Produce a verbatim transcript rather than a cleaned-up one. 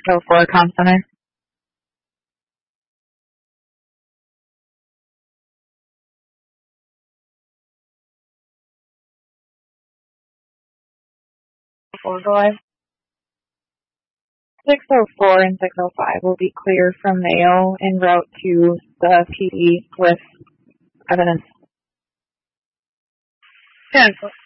oh four Com Center. Four go live. six oh four and six oh five will be clear from Mayo en route to the P D with evidence. ten